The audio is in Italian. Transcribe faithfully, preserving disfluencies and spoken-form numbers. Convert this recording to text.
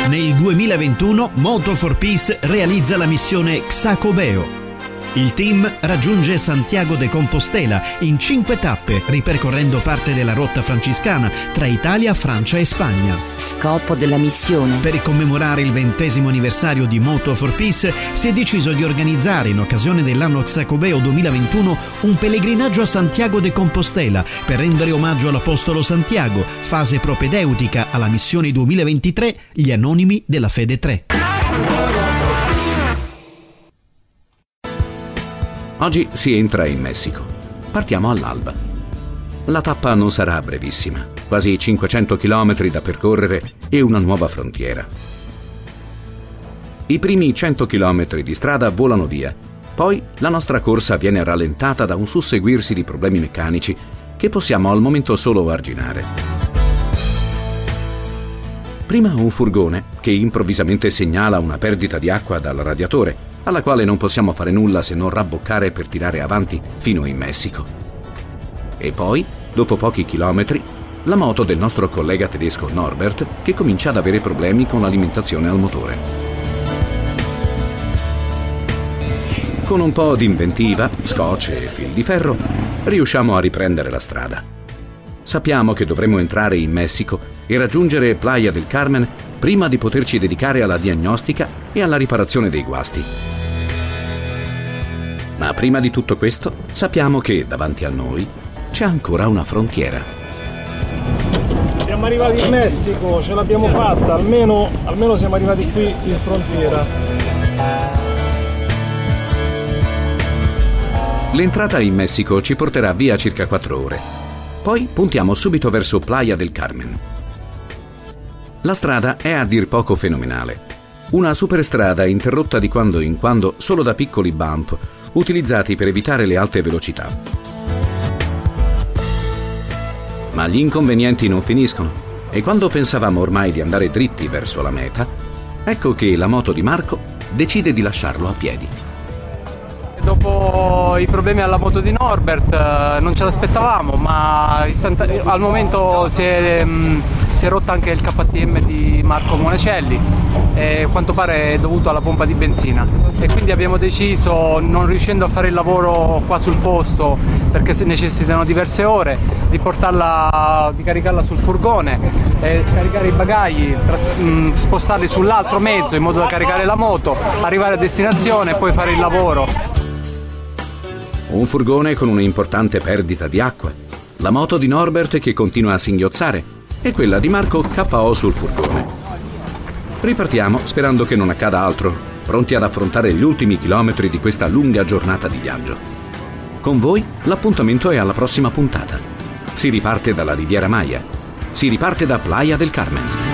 Nel duemilaventuno Moto for Peace realizza la missione Xacobeo. Il team raggiunge Santiago de Compostela in cinque tappe, ripercorrendo parte della rotta francescana tra Italia, Francia e Spagna. Scopo della missione: per commemorare il ventesimo anniversario di Moto for Peace si è deciso di organizzare, in occasione dell'anno Xacobeo duemilaventuno, un pellegrinaggio a Santiago de Compostela per rendere omaggio all'Apostolo Santiago, fase propedeutica alla missione duemilaventitré Gli Anonimi della Fede tre. Oggi si entra in Messico. Partiamo all'alba. La tappa non sarà brevissima, quasi cinquecento chilometri da percorrere e una nuova frontiera. I primi cento chilometri di strada volano via, poi la nostra corsa viene rallentata da un susseguirsi di problemi meccanici che possiamo al momento solo arginare. Prima un furgone che improvvisamente segnala una perdita di acqua dal radiatore, alla quale non possiamo fare nulla se non rabboccare per tirare avanti fino in Messico. E poi, dopo pochi chilometri, la moto del nostro collega tedesco Norbert che comincia ad avere problemi con l'alimentazione al motore. Con un po' di inventiva, scotch e fil di ferro, riusciamo a riprendere la strada. Sappiamo che dovremo entrare in Messico e raggiungere Playa del Carmen prima di poterci dedicare alla diagnostica e alla riparazione dei guasti. Ma prima di tutto questo, sappiamo che davanti a noi c'è ancora una frontiera. Siamo arrivati in Messico, ce l'abbiamo fatta, almeno, almeno siamo arrivati qui in frontiera. L'entrata in Messico ci porterà via circa quattro ore. Poi puntiamo subito verso Playa del Carmen. La strada è a dir poco fenomenale. Una superstrada interrotta di quando in quando solo da piccoli bump, utilizzati per evitare le alte velocità. Ma gli inconvenienti non finiscono e quando pensavamo ormai di andare dritti verso la meta, ecco che la moto di Marco decide di lasciarlo a piedi. Dopo i problemi alla moto di Norbert non ce l'aspettavamo, ma istanta- al momento si è, mh, si è rotta anche il K T M di Marco Monacelli e a quanto pare è dovuto alla pompa di benzina, e quindi abbiamo deciso, non riuscendo a fare il lavoro qua sul posto perché se necessitano diverse ore, di portarla, di caricarla sul furgone e scaricare i bagagli, tras- mh, spostarli sull'altro mezzo in modo da caricare la moto, arrivare a destinazione e poi fare il lavoro. Un furgone con un'importante perdita di acqua, la moto di Norbert che continua a singhiozzare e quella di Marco K O sul furgone. Ripartiamo sperando che non accada altro, pronti ad affrontare gli ultimi chilometri di questa lunga giornata di viaggio. Con voi l'appuntamento è alla prossima puntata. Si riparte dalla Riviera Maya, si riparte da Playa del Carmen.